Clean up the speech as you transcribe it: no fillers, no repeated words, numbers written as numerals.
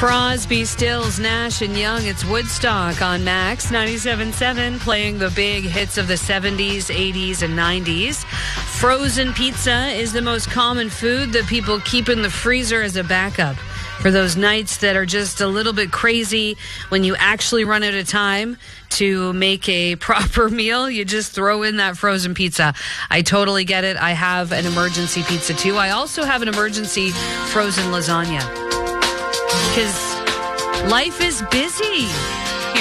Crosby, Stills, Nash & Young. It's Woodstock on Max 97.7, playing the big hits of the 70s, 80s, and 90s. Frozen pizza is the most common food that people keep in the freezer as a backup for those nights that are just a little bit crazy when you actually run out of time to make a proper meal. You just throw in that frozen pizza. I totally get it. I have an emergency pizza too. I also have an emergency frozen lasagna because life is busy.